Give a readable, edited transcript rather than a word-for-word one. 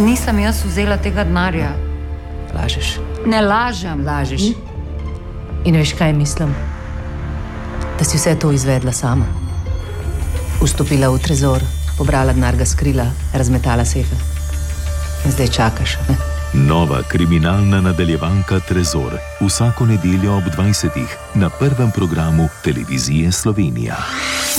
Nisem jaz vzela tega denarja. Lažeš. Ne lažem. Lažeš. In veš, kaj mislim? Da si vse to izvedla sama. Vstopila v trezor, pobrala denar, ga skrila, razmetala sefe. In zdaj čakaš, ne? Nova kriminalna nadaljevanka Trezor. Vsako nedeljo ob 20. na prvem programu Televizije Slovenija.